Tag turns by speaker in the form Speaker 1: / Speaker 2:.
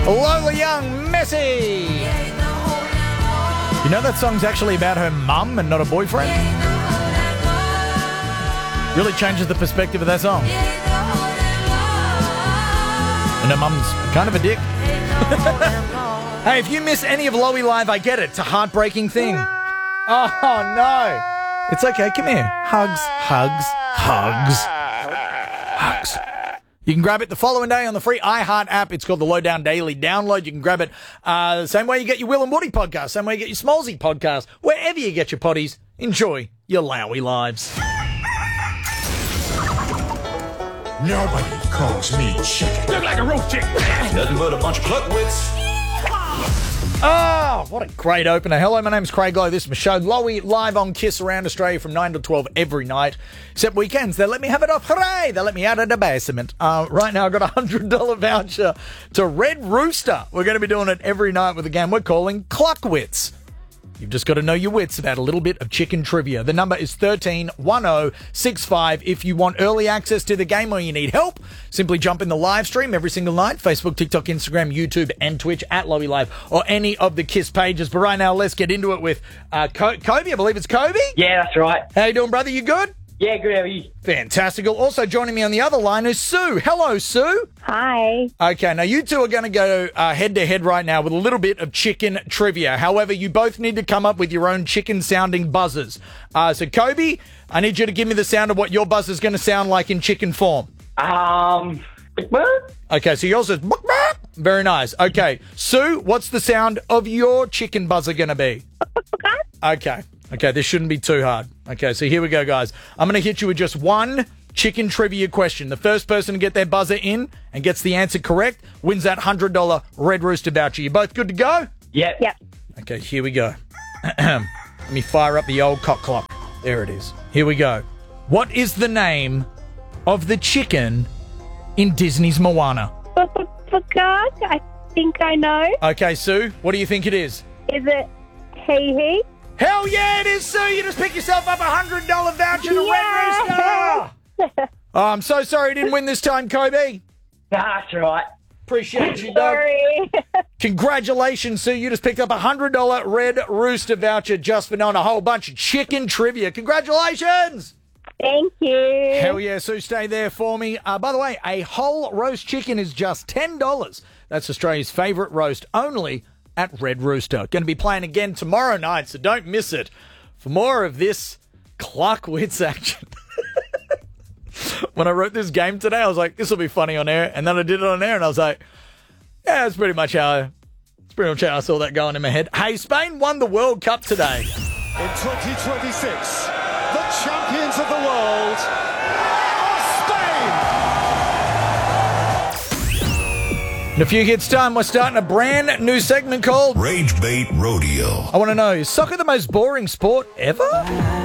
Speaker 1: Lola Young, Messi. You know that song's actually about her mum and not a boyfriend? Really changes the perspective of that song. And her mum's kind of a dick. Hey, if you miss any of Loey Live, I get it. It's a heartbreaking thing. Oh, no. It's okay. Come here. Hugs, hugs, hugs. Hugs. You can grab it the following day on the free iHeart app. It's called the Lowdown Daily Download. You can grab it the same way you get your Will and Woody podcast, same way you get your Smallsy podcast. Wherever you get your potties, enjoy your Lowy lives.
Speaker 2: Nobody calls me chicken.
Speaker 3: Look like a roast chicken. Nothing but a bunch of cluckwits.
Speaker 1: Oh, what a great opener. Hello, my name's Craig Lowe. This is my show, Loey, live on KISS around Australia from 9 to 12 every night. Except weekends. They let me have it off. Hooray! They let me out of the basement. Right now, I've got a $100 voucher to Red Rooster. We're going to be doing it every night with a game we're calling Cluckwits. You've just got to know your wits about a little bit of chicken trivia. The number is 131065. If you want early access to the game or you need help, simply jump in the live stream every single night. Facebook, TikTok, Instagram, YouTube, and Twitch at Loey Live or any of the KISS pages. But right now, let's get into it with Kobe. I believe it's Kobe.
Speaker 4: Yeah, that's right.
Speaker 1: How you doing, brother? You good?
Speaker 4: Yeah, good. How are you?
Speaker 1: Fantastical. Also joining me on the other line is Sue. Hello, Sue.
Speaker 5: Hi.
Speaker 1: Okay, now you two are going to go head-to-head right now with a little bit of chicken trivia. However, you both need to come up with your own chicken-sounding buzzers. So, Kobe, I need you to give me the sound of what your buzzer's going to sound like in chicken form. Okay, so yours is... Very nice. Okay, Sue, what's the sound of your chicken buzzer going to be? Okay, this shouldn't be too hard. Okay, so here we go, guys. I'm going to hit you with just one chicken trivia question. The first person to get their buzzer in and gets the answer correct wins that $100 Red Rooster voucher. You both good to go?
Speaker 4: Yep.
Speaker 1: Okay, here we go. Let me fire up the old cock clock. There it is. Here we go. What is the name of the chicken in Disney's Moana?
Speaker 5: Forgot. I think I know.
Speaker 1: Okay, Sue, what do you think it is?
Speaker 5: Is it Hee?
Speaker 1: Hell yeah, it is, Sue. You just pick yourself up a $100 voucher to Red Rooster. Oh, I'm so sorry you didn't win this time, Kobe.
Speaker 4: That's right.
Speaker 1: Appreciate you, dog.
Speaker 5: Sorry.
Speaker 1: Congratulations, Sue. You just picked up a $100 Red Rooster voucher just for knowing a whole bunch of chicken trivia. Congratulations.
Speaker 5: Thank you.
Speaker 1: Hell yeah, Sue. Stay there for me. By the way, a whole roast chicken is just $10. That's Australia's favourite roast, only at Red Rooster. Going to be playing again tomorrow night, so don't miss it. For more of this Cluckwits action. When I wrote this game today, I was like, this will be funny on air. And then I did it on air, and I was like, yeah, that's pretty much how I saw that going in my head. Hey, Spain won the World Cup today.
Speaker 2: In 2026, the champions of the world are Spain!
Speaker 1: In a few hits' time, we're starting a brand new segment called
Speaker 3: Rage Bait Rodeo.
Speaker 1: I Want to Know, is soccer the most boring sport ever?